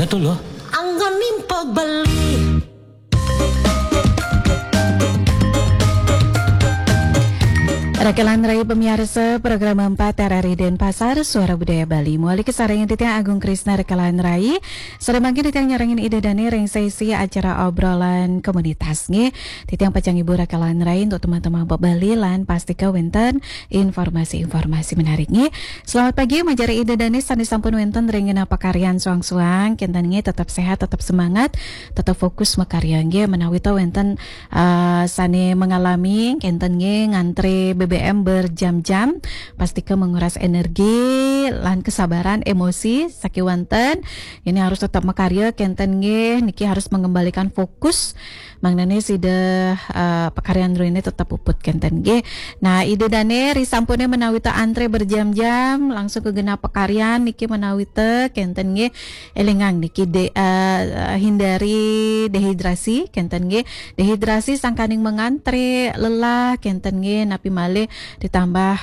Betul loh. Anggon nimpog beli. Rakalan Rai pemirsa program 4 RRI Denpasar Suara Budaya Bali muali kesarangan Titiang Agung Krisna Rakalan Rai sedang makin Titiang nyarangin ide dani ring sesi acara obrolan komunitas nge Titiang pacang ibu Rakalan Rai untuk teman-teman Bali lan pasti ke wenten informasi-informasi menarik nge. Selamat pagi majari ide dani sandi sampun wenten ringin apa karyan suang-suang kentan nge tetap sehat tetap semangat tetap fokus makarya nge menawi ta wenten sani mengalami kentan nge ngantri BBM berjam-jam pastikan menguras energi lan kesabaran emosi sakiwanten ini harus tetap makarya kenten nge niki harus mengembalikan fokus mangnane sida pekaryan ini tetap puput kenten nge. Nah ide dane risampune menawita antre berjam-jam langsung ke genap pekaryan niki menawita kenten nge elengang niki hindari dehidrasi kenten nge dehidrasi sangkaning mengantre lelah kenten nge napi male ditambah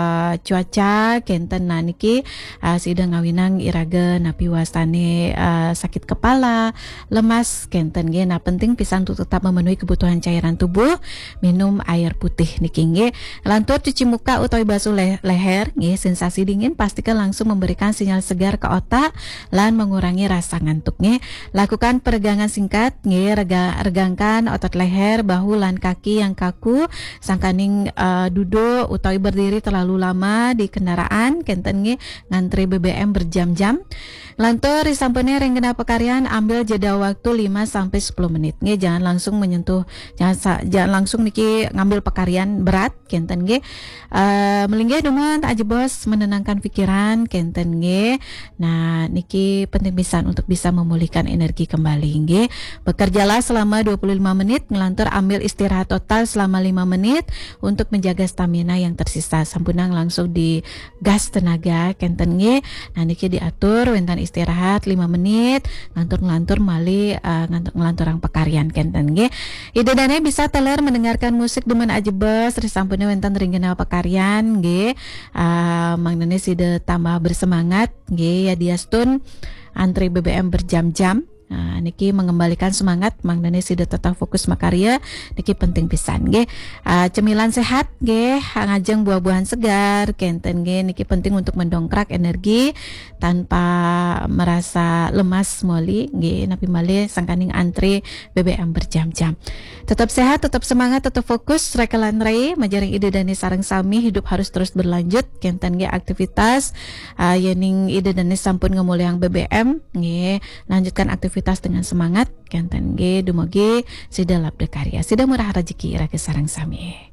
cuaca kenten nah niki sida ngawinang iraga napi wastane sakit kepala lemas kenten nge nah penting pisan untuk tetap memenuhi kebutuhan cairan tubuh minum air putih niki nge lantur cuci muka utawi basuh leher nge sensasi dingin pastikan langsung memberikan sinyal segar ke otak lan mengurangi rasa ngantuk nge lakukan peregangan singkat nge regangkan otot leher bahu lan kaki yang kaku sangkaning duduk utawi berdiri terlalu lama di kendaraan kenten nge ngantri BBM berjam-jam lantur risampene ring genap pekaryan ambil jeda waktu 5-10 menit nge jangan langsung menyentuh jangan langsung niki ngambil pekaryan berat kenten nge melingge duman aja bos menenangkan pikiran kenten nge nah niki penting pisan untuk bisa memulihkan energi kembali nge bekerjalah selama 25 menit ngelantur ambil istirahat total selama 5 menit untuk menjaga stamina yang tersisa sampunang langsung di gas tenaga kenten nge nah niki diatur wentan istirahat 5 menit ngelantur mali ngelanturang pekaryan kenten nge ide dane bisa teler mendengarkan musik demen ajebes risampune wenten ringgena pekaryan nge mangnane sida tambah bersemangat nge ya diastun antri BBM berjam-jam. Nah, niki mengembalikan semangat mangnane sida tetap fokus makarya niki penting pisan nggih. Cemilan sehat nggih ngajeng buah-buahan segar kenten nggih niki penting untuk mendongkrak energi tanpa merasa lemas moli nggih napi male sangkaning antri BBM berjam-jam. Tetap sehat, tetap semangat, tetap fokus rekalan rai majaring ide dani sareng sami hidup harus terus berlanjut kenten nggih aktivitas yening ide dani sampun ngemuliang BBM nggih lanjutkan aktivitas dengan semangat kenten ge dumoge sida labda karya sida murah rezeki ira sareng sami.